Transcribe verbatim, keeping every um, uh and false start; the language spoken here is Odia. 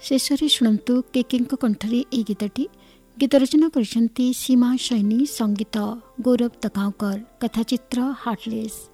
शेषରେ ଶୁଣନ୍ତୁ କେକେଙ୍କ କଣ୍ଠରେ ଏହି ଗୀତଟି। ଗୀତ ରଚନା କରିଛନ୍ତି ସୀମା ସୈନୀ, ସଙ୍ଗୀତ ଗୌରବ ତକାଉକର, କଥାଚିତ୍ର ହାର୍ଟଲେସ୍।